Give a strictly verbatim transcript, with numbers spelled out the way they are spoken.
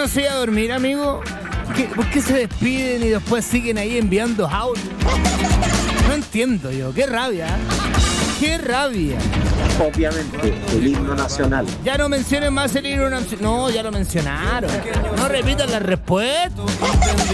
no se iba a dormir, amigo? ¿Qué, ¿Por qué se despiden y después siguen ahí enviando audios? No entiendo yo. ¡Qué rabia! ¡Qué rabia! Obviamente, el himno nacional. Ya no mencionen más el himno nacional. No, ya lo mencionaron. No repitan la respuesta.